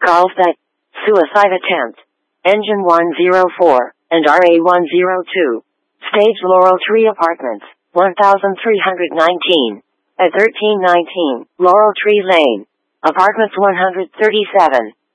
Golf Bet, Suicide Attempt, Engine 104, and RA 102. Stage Laurel Tree Apartments, 1319. At 1319, Laurel Tree Lane. Apartments 137.